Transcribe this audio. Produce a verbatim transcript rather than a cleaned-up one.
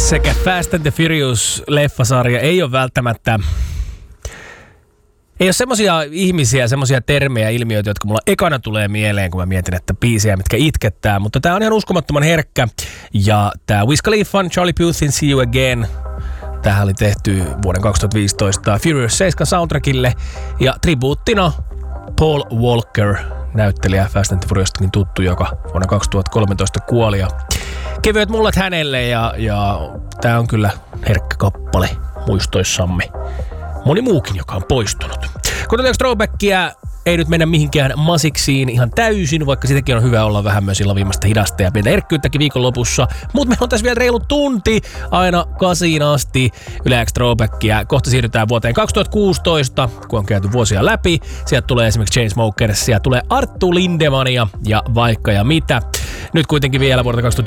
sekä Fast and the Furious-leffasarja ei ole välttämättä... Ei ole semmosia ihmisiä, semmosia termejä, ilmiöitä, jotka mulla ekana tulee mieleen, kun mä mietin, että biisejä, mitkä itkettää. Mutta tää on ihan uskomattoman herkkä. Ja tää Wiz Khalifan Charlie Puthin See You Again. Tämähän oli tehty vuoden kaksituhattaviisitoista Furious seitsemän soundtrackille. Ja tribuuttina Paul Walker, näyttelijä Fast and the Furious'takin tuttu, joka vuonna kaksituhattakolmetoista kuoli. Ja kevyet mullat hänelle ja, ja tää on kyllä herkkä kappale muistoissamme. Moni muukin, joka on poistunut. Kuunteleeko throwbackia? Ei nyt mennä mihinkään masiksiin ihan täysin, vaikka sitäkin on hyvä olla vähän myös illan viimeistä hidasta ja pientä herkkyyttäkin viikonlopussa. Mutta meillä on tässä vielä reilu tunti aina kasiin asti Yle X throwbackia. Kohta siirrytään vuoteen kaksituhattakuusitoista, kun on käyty vuosia läpi. Sieltä tulee esimerkiksi Chainsmokers, sieltä tulee Arttu Lindemania ja vaikka ja mitä. Nyt kuitenkin vielä vuodelta kaksituhattaviisitoista